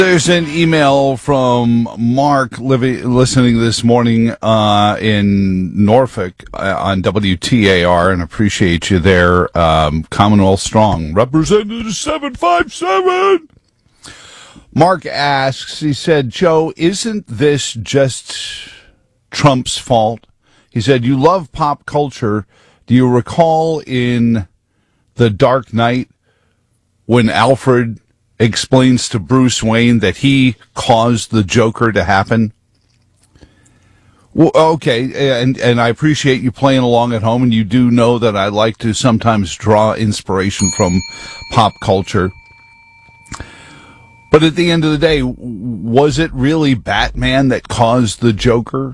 There's an email from Mark listening this morning in Norfolk on WTAR, and appreciate you there. Commonwealth Strong, Representative 757. Mark asks, he said, Joe, isn't this just Trump's fault? He said, you love pop culture. Do you recall in The Dark Knight when Alfred explains to Bruce Wayne that he caused the Joker to happen? Well, okay, and I appreciate you playing along at home, and you do know that I like to sometimes draw inspiration from pop culture. But at the end of the day, was it really Batman that caused the Joker?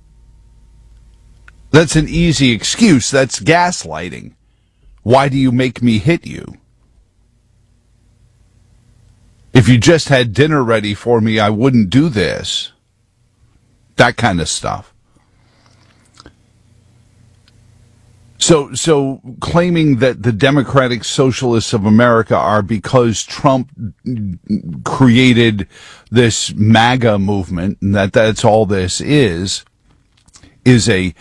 That's an easy excuse. That's gaslighting. Why do you make me hit you? If you just had dinner ready for me, I wouldn't do this. That kind of stuff. So claiming that the Democratic Socialists of America are because Trump created this MAGA movement, and that's all this is a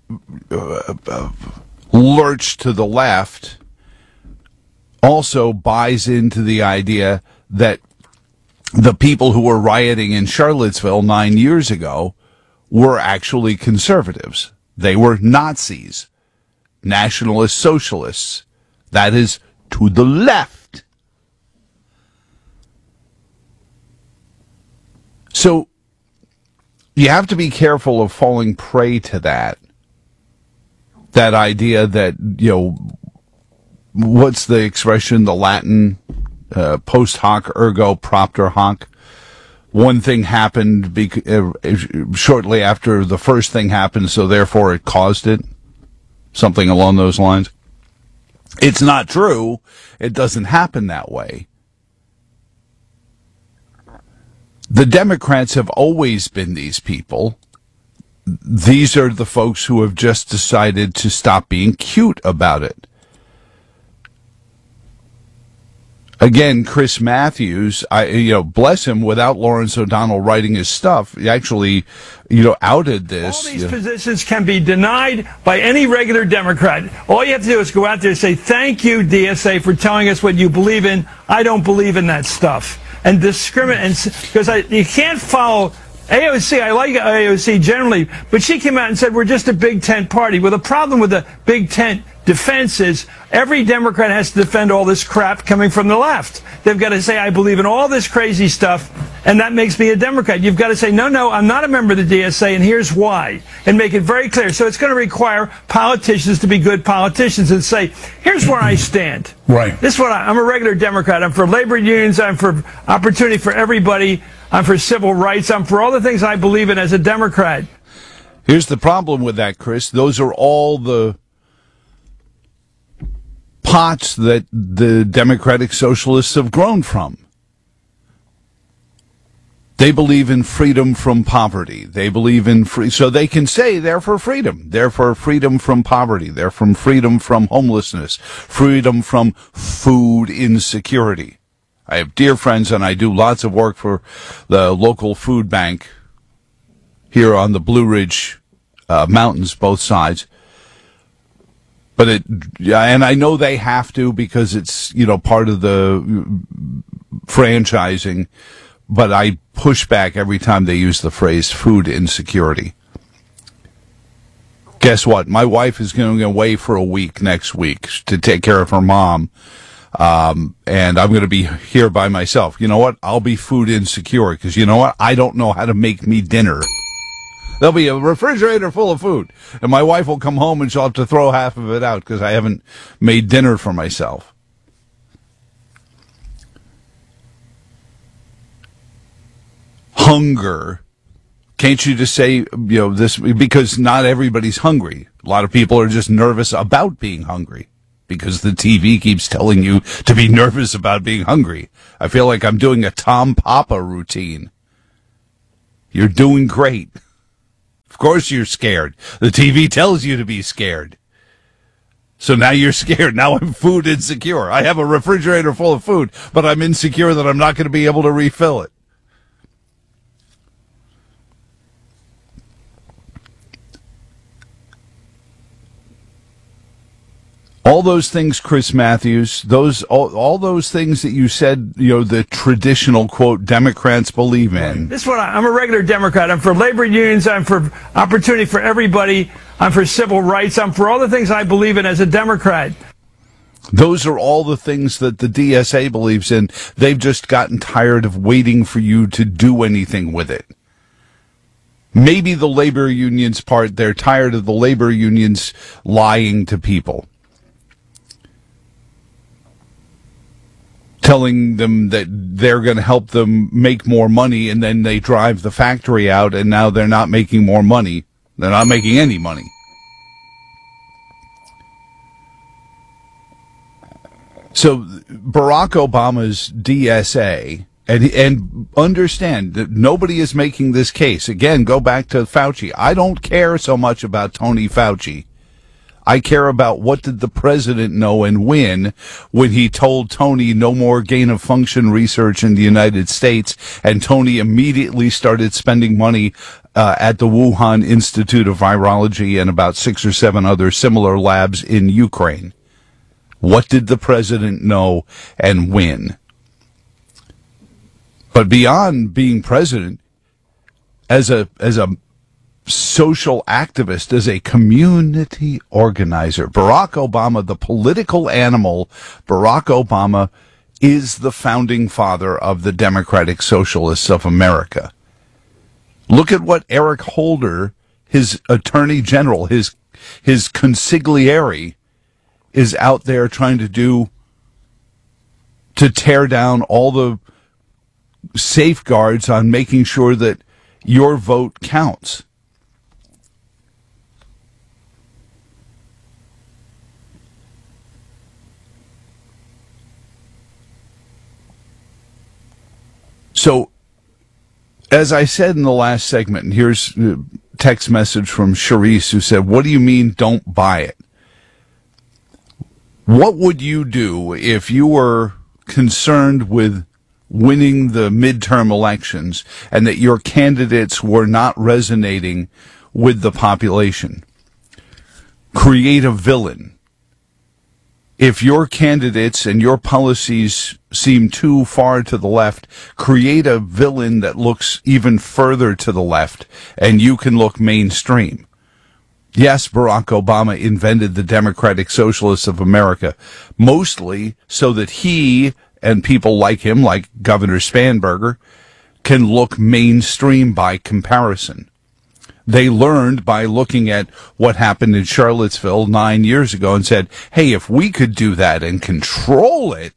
lurch to the left, also buys into the idea that the people who were rioting in Charlottesville 9 years ago were actually conservatives. They were Nazis, nationalist socialists. That is to the left. So you have to be careful of falling prey to that idea that, you know, what's the expression, the Latin, post hoc ergo propter hoc. One thing happened shortly after the first thing happened, so therefore it caused it. Something along those lines. It's not true. It doesn't happen that way. The Democrats have always been these people. These are the folks who have just decided to stop being cute about it. Again, Chris Matthews, bless him, without Lawrence O'Donnell writing his stuff, he actually, outed this. All these positions can be denied by any regular Democrat. All you have to do is go out there and say, thank you, DSA, for telling us what you believe in. I don't believe in that stuff. And discriminate, because you can't follow AOC. I like AOC generally, but she came out and said, we're just a big tent party. Well, the problem with the big tent defense is every Democrat has to defend all this crap coming from the left. They've got to say, I believe in all this crazy stuff, and that makes me a Democrat. You've got to say, no, I'm not a member of the DSA, and here's why, and make it very clear. So it's going to require politicians to be good politicians and say, here's where I stand. Right. This is what I'm a regular Democrat. I'm for labor unions. I'm for opportunity for everybody. I'm for civil rights. I'm for all the things I believe in as a Democrat. Here's the problem with that, Chris. Those are all the pots that the Democratic Socialists have grown from. They believe in freedom from poverty. They believe in so they can say they're for freedom. They're for freedom from poverty. They're from freedom from homelessness, freedom from food insecurity. I have dear friends, and I do lots of work for the local food bank here on the Blue Ridge Mountains, both sides. But and I know they have to because it's, part of the franchising, but I push back every time they use the phrase food insecurity. Guess what? My wife is going away for a week next week to take care of her mom. And I'm going to be here by myself. You know what? I'll be food insecure because you know what? I don't know how to make me dinner. There'll be a refrigerator full of food, and my wife will come home and she'll have to throw half of it out because I haven't made dinner for myself. Hunger. Can't you just say, this, because not everybody's hungry. A lot of people are just nervous about being hungry because the TV keeps telling you to be nervous about being hungry. I feel like I'm doing a Tom Papa routine. You're doing great. Of course you're scared. The TV tells you to be scared. So now you're scared. Now I'm food insecure. I have a refrigerator full of food, but I'm insecure that I'm not going to be able to refill it. All those things, Chris Matthews, all those things that you said, the traditional, quote, Democrats believe in. This is what I'm a regular Democrat. I'm for labor unions. I'm for opportunity for everybody. I'm for civil rights. I'm for all the things I believe in as a Democrat. Those are all the things that the DSA believes in. They've just gotten tired of waiting for you to do anything with it. Maybe the labor unions part, they're tired of the labor unions lying to people. Telling them that they're going to help them make more money, and then they drive the factory out, and now they're not making more money. They're not making any money. So Barack Obama's DSA, and understand that nobody is making this case. Again, go back to Fauci. I don't care so much about Tony Fauci. I care about what did the president know and when he told Tony no more gain-of-function research in the United States, and Tony immediately started spending money at the Wuhan Institute of Virology and about 6 or 7 other similar labs in Ukraine. What did the president know and when? But beyond being president, as a social activist, as a community organizer, Barack Obama, the political animal, Barack Obama is the founding father of the Democratic Socialists of America. Look at what Eric Holder, his attorney general, his consigliere, is out there trying to do to tear down all the safeguards on making sure that your vote counts. So, as I said in the last segment, and here's a text message from Charisse who said, "What do you mean don't buy it?" What would you do if you were concerned with winning the midterm elections and that your candidates were not resonating with the population? Create a villain. If your candidates and your policies seem too far to the left, create a villain that looks even further to the left, and you can look mainstream. Yes, Barack Obama invented the Democratic Socialists of America, mostly so that he and people like him, like Governor Spanberger, can look mainstream by comparison. They learned by looking at what happened in Charlottesville 9 years ago and said, hey, if we could do that and control it.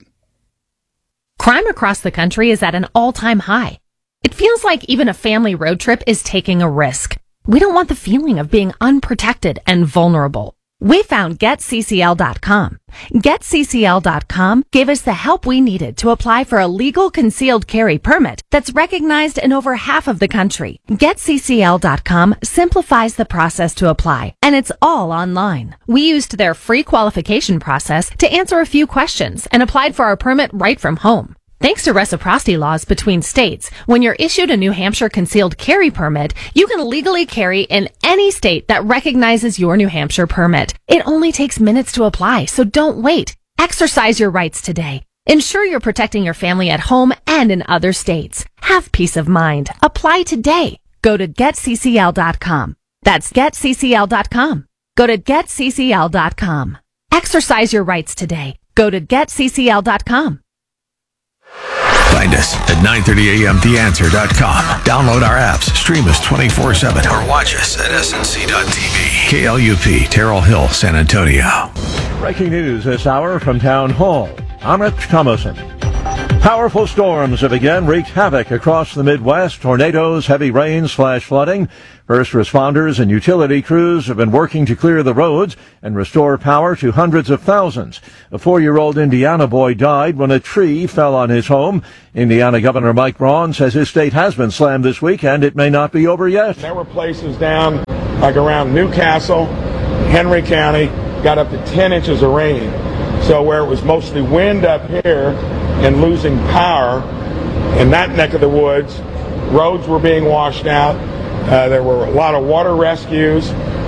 Crime across the country is at an all-time high. It feels like even a family road trip is taking a risk. We don't want the feeling of being unprotected and vulnerable. We found GetCCL.com. GetCCL.com gave us the help we needed to apply for a legal concealed carry permit that's recognized in over half of the country. GetCCL.com simplifies the process to apply, and it's all online. We used their free qualification process to answer a few questions and applied for our permit right from home. Thanks to reciprocity laws between states, when you're issued a New Hampshire concealed carry permit, you can legally carry in any state that recognizes your New Hampshire permit. It only takes minutes to apply, so don't wait. Exercise your rights today. Ensure you're protecting your family at home and in other states. Have peace of mind. Apply today. Go to GetCCL.com. That's GetCCL.com. Go to GetCCL.com. Exercise your rights today. Go to GetCCL.com. Find us at 930 amtheanswer.com. Download our apps, stream us 24/7, or watch us at snc.tv. KLUP, Terrell Hill, San Antonio. Breaking news this hour from Town Hall. I'm Rich Thomason. Powerful storms have again wreaked havoc across the Midwest. Tornadoes, heavy rains, flash flooding. First responders and utility crews have been working to clear the roads and restore power to hundreds of thousands. A 4-year-old Indiana boy died when a tree fell on his home. Indiana Governor Mike Braun says his state has been slammed this week and it may not be over yet. There were places down like around Newcastle, Henry County, got up to 10 inches of rain. So where it was mostly wind up here and losing power in that neck of the woods, roads were being washed out. There were a lot of water rescues.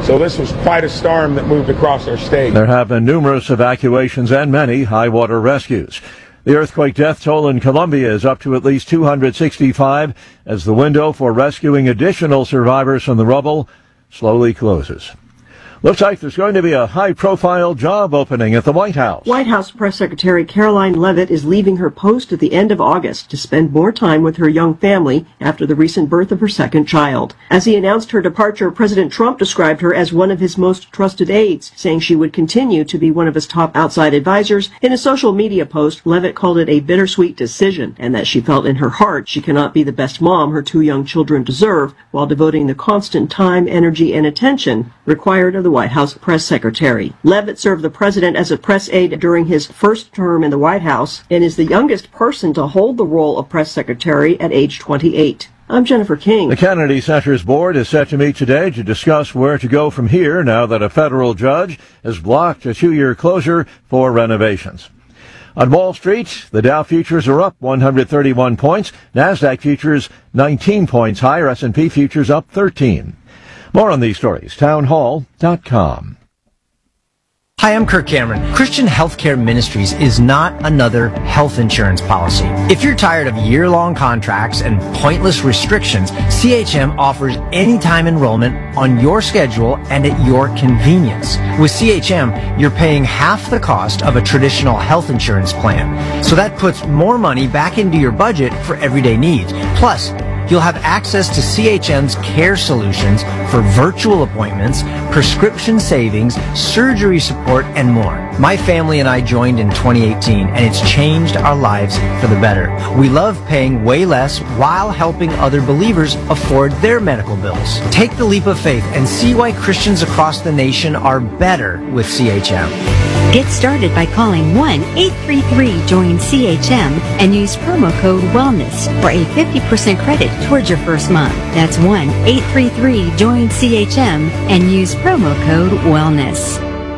So this was quite a storm that moved across our state. There have been numerous evacuations and many high water rescues. The earthquake death toll in Colombia is up to at least 265 as the window for rescuing additional survivors from the rubble slowly closes. Looks like there's going to be a high-profile job opening at the White House. White House Press Secretary Caroline Leavitt is leaving her post at the end of August to spend more time with her young family after the recent birth of her second child. As he announced her departure, President Trump described her as one of his most trusted aides, saying she would continue to be one of his top outside advisors. In a social media post, Leavitt called it a bittersweet decision and that she felt in her heart she cannot be the best mom her two young children deserve while devoting the constant time, energy, and attention required of the White House press secretary. Leavitt served the president as a press aide during his first term in the White House and is the youngest person to hold the role of press secretary at age 28. I'm Jennifer King. The Kennedy Center's board is set to meet today to discuss where to go from here now that a federal judge has blocked a 2-year closure for renovations. On Wall Street, the Dow futures are up 131 points. NASDAQ futures 19 points higher. S&P futures up 13. More on these stories, townhall.com. Hi, I'm Kirk Cameron. Christian Healthcare Ministries is not another health insurance policy. If you're tired of year-long contracts and pointless restrictions, CHM offers anytime enrollment on your schedule and at your convenience. With CHM, you're paying half the cost of a traditional health insurance plan. So that puts more money back into your budget for everyday needs. Plus, you'll have access to CHM's care solutions for virtual appointments, prescription savings, surgery support, and more. My family and I joined in 2018, and it's changed our lives for the better. We love paying way less while helping other believers afford their medical bills. Take the leap of faith and see why Christians across the nation are better with CHM. Get started by calling 1-833-JOIN-CHM and use promo code WELLNESS for a 50% credit towards your first month. That's 1-833-JOIN-CHM and use promo code WELLNESS.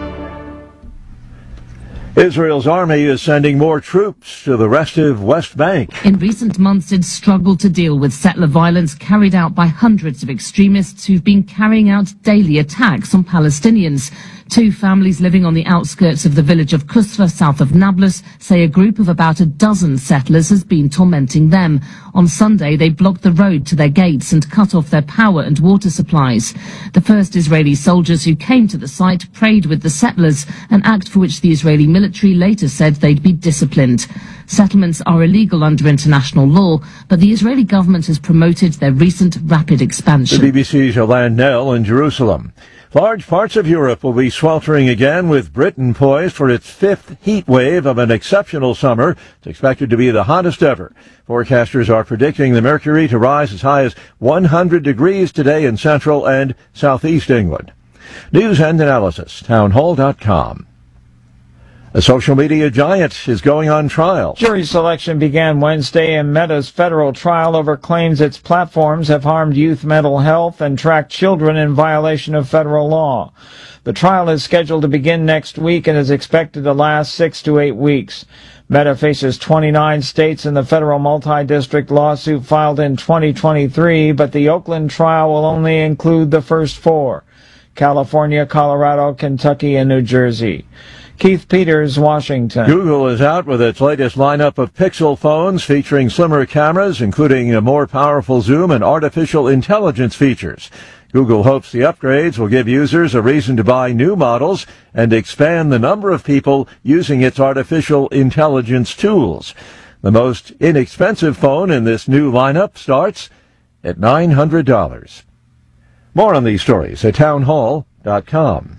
Israel's army is sending more troops to the restive West Bank. In recent months, it's struggled to deal with settler violence carried out by hundreds of extremists who've been carrying out daily attacks on Palestinians. 2 families living on the outskirts of the village of Kusra, south of Nablus, say a group of about a dozen settlers has been tormenting them. On Sunday, they blocked the road to their gates and cut off their power and water supplies. The first Israeli soldiers who came to the site prayed with the settlers, an act for which the Israeli military later said they'd be disciplined. Settlements are illegal under international law, but the Israeli government has promoted their recent rapid expansion. The BBC's Yolande Nell in Jerusalem. Large parts of Europe will be sweltering again, with Britain poised for its 5th heat wave of an exceptional summer. It's expected to be the hottest ever. Forecasters are predicting the mercury to rise as high as 100 degrees today in central and southeast England. News and analysis, townhall.com. A social media giant is going on trial. Jury selection began Wednesday in Meta's federal trial over claims its platforms have harmed youth mental health and tracked children in violation of federal law. The trial is scheduled to begin next week and is expected to last 6 to 8 weeks. Meta faces 29 states in the federal multi-district lawsuit filed in 2023, but the Oakland trial will only include the first 4: California, Colorado, Kentucky, and New Jersey. Keith Peters, Washington. Google is out with its latest lineup of Pixel phones featuring slimmer cameras, including a more powerful zoom and artificial intelligence features. Google hopes the upgrades will give users a reason to buy new models and expand the number of people using its artificial intelligence tools. The most inexpensive phone in this new lineup starts at $900. More on these stories at townhall.com.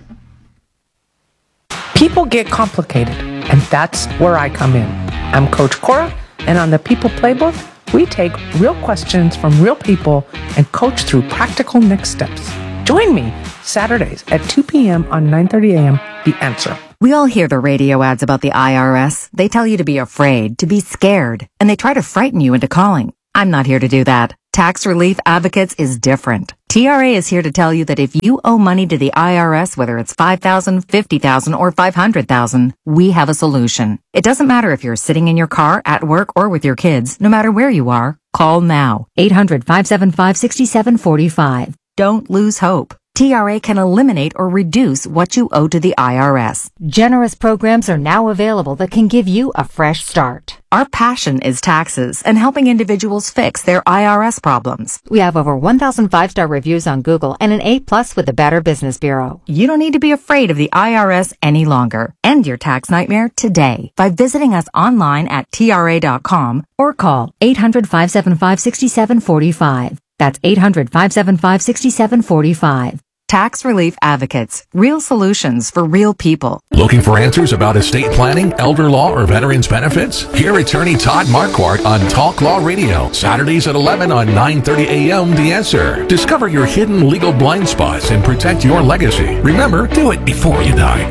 People get complicated, and that's where I come in. I'm Coach Cora, and on the People Playbook, we take real questions from real people and coach through practical next steps. Join me Saturdays at 2 p.m. on 9:30 a.m. The Answer. We all hear the radio ads about the IRS. They tell you to be afraid, to be scared, and they try to frighten you into calling. I'm not here to do that. Tax Relief Advocates is different. TRA is here to tell you that if you owe money to the IRS, whether it's $5,000, $50,000, or $500,000, we have a solution. It doesn't matter if you're sitting in your car, at work, or with your kids. No matter where you are, call now. 800-575-6745. Don't lose hope. TRA can eliminate or reduce what you owe to the IRS. Generous programs are now available that can give you a fresh start. Our passion is taxes and helping individuals fix their IRS problems. We have over 1,000 5-star reviews on Google and an A+ with the Better Business Bureau. You don't need to be afraid of the IRS any longer. End your tax nightmare today by visiting us online at TRA.com or call 800-575-6745. That's 800-575-6745. Tax Relief Advocates. Real solutions for real people. Looking for answers about estate planning, elder law, or veterans benefits? Hear attorney Todd Marquardt on Talk Law Radio, Saturdays at 11 on 9:30 a.m. The Answer. Discover your hidden legal blind spots and protect your legacy. Remember, do it before you die.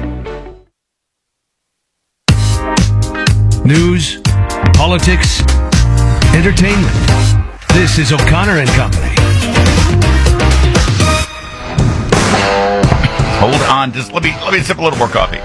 News, politics, entertainment. This is O'Connor and Company. Hold on, just let me sip a little more coffee.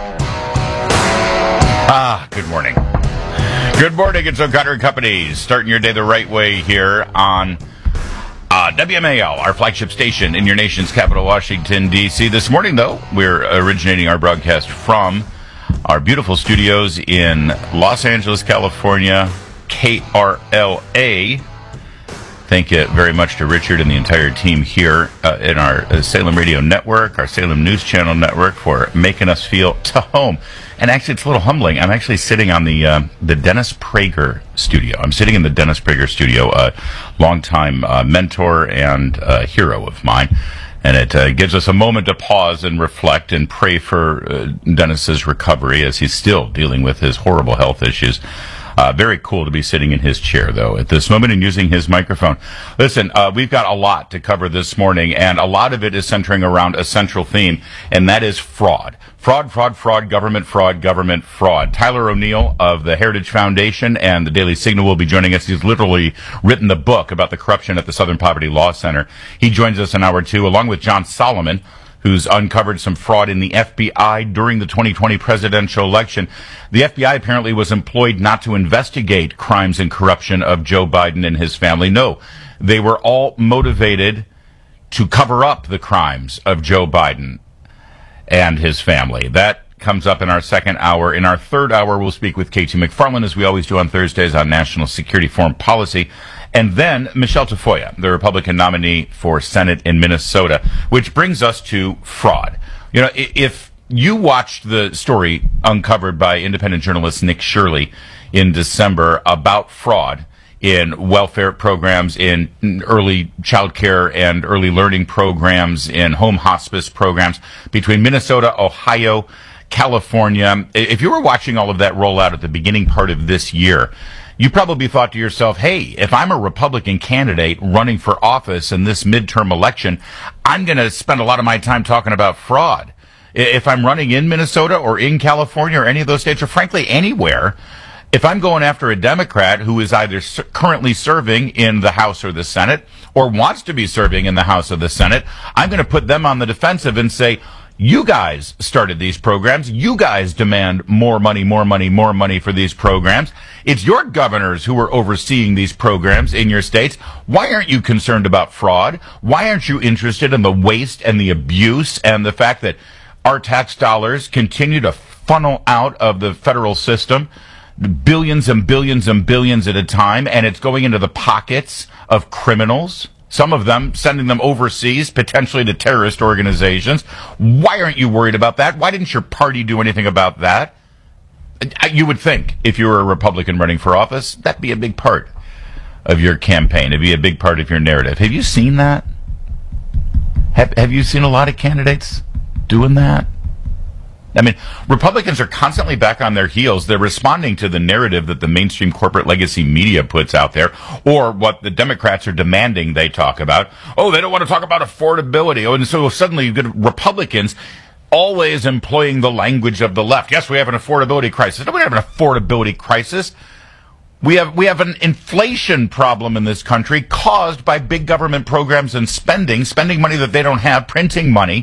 Good morning. Good morning, it's O'Connor and Company. Starting your day the right way here on WMAL, our flagship station in your nation's capital, Washington, D.C. This morning, though, we're originating our broadcast from our beautiful studios in Los Angeles, California, KRLA. Thank you very much to Richard and the entire team here in our Salem Radio Network, our Salem News Channel Network, for making us feel to home. And actually, it's a little humbling. I'm actually sitting on the Dennis Prager studio. I'm sitting in the Dennis Prager studio, a longtime mentor and hero of mine. And it gives us a moment to pause and reflect and pray for Dennis's recovery as he's still dealing with his horrible health issues. Very cool to be sitting in his chair, though, at this moment and using his microphone. Listen, we've got a lot to cover this morning, and a lot of it is centering around a central theme, and that is fraud. Fraud, government fraud. Tyler O'Neill of the Heritage Foundation and the Daily Signal will be joining us. He's literally written the book about the corruption at the Southern Poverty Law Center. He joins us in hour two, along with John Solomon, who's uncovered some fraud in the FBI during the 2020 presidential election. The FBI apparently was employed not to investigate crimes and corruption of Joe Biden and his family. No, they were all motivated to cover up the crimes of Joe Biden and his family. That comes up in our second hour. In our third hour, we'll speak with Katie McFarland, as we always do on Thursdays, on national security foreign policy. And then Michelle Tafoya, the Republican nominee for Senate in Minnesota, which brings us to fraud. You know, if you watched the story uncovered by independent journalist Nick Shirley in December about fraud in welfare programs, in early child care and early learning programs, in home hospice programs between Minnesota, Ohio, California. If you were watching all of that roll out at the beginning part of this year, you probably thought to yourself, hey, if I'm a Republican candidate running for office in this midterm election, I'm going to spend a lot of my time talking about fraud. If I'm running in Minnesota or in California or any of those states, or frankly anywhere, if I'm going after a Democrat who is either currently serving in the House or the Senate or wants to be serving in the House or the Senate, I'm going to put them on the defensive and say, you guys started these programs. You guys demand more money for these programs. It's your governors who are overseeing these programs in your states. Why aren't you concerned about fraud? Why aren't you interested in the waste and the abuse and the fact that our tax dollars continue to funnel out of the federal system, billions and billions and billions at a time, and it's going into the pockets of criminals? Some of them sending them overseas, potentially to terrorist organizations. Why aren't you worried about that? Why didn't your party do anything about that? You would think if you were a Republican running for office, that'd be a big part of your campaign. It'd be a big part of your narrative. Have you seen that? Have you seen a lot of candidates doing that? I mean, Republicans are constantly back on their heels. They're responding to the narrative that the mainstream corporate legacy media puts out there, or what the Democrats are demanding they talk about. Oh, they don't want to talk about affordability. Oh, and so suddenly you get Republicans always employing the language of the left. Yes, we have an affordability crisis. No, we don't have an affordability crisis. We have an inflation problem in this country caused by big government programs and spending money that they don't have, printing money